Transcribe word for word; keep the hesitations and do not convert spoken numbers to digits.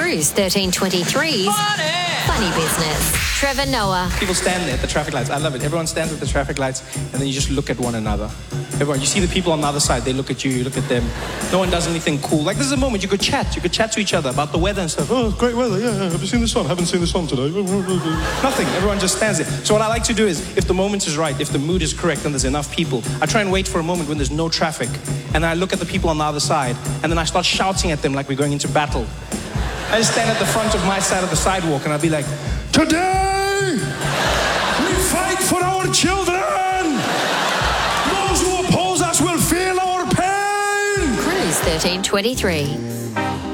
Cruise thirteen twenty-three's Funny. Funny Business. Trevor Noah. People stand there at the traffic lights. I love it. Everyone stands at the traffic lights, and then you just look at one another. Everyone, you see the people on the other side. They look at you. You look at them. No one does anything cool. Like, this is a moment you could chat. You could chat to each other about the weather and stuff. Oh, great weather. Yeah, yeah. Have you seen the sun? Haven't seen the sun today. Nothing. Everyone just stands there. So what I like to do is, if the moment is right, if the mood is correct, and there's enough people, I try and wait for a moment when there's no traffic, and then I look at the people on the other side, and then I start shouting at them like we're going into battle. I just stand at the front of my side of the sidewalk, and I'll be like, today, we fight for our children. Those who oppose us will feel our pain. Cruise thirteen twenty-three.